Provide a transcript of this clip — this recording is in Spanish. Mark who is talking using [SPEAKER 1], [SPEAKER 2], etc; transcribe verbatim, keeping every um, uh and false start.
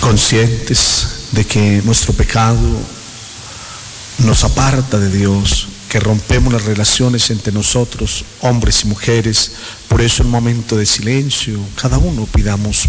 [SPEAKER 1] conscientes de que nuestro pecado nos aparta de Dios, que rompemos las relaciones entre nosotros, hombres y mujeres. Por eso, en un momento de silencio, cada uno pidamos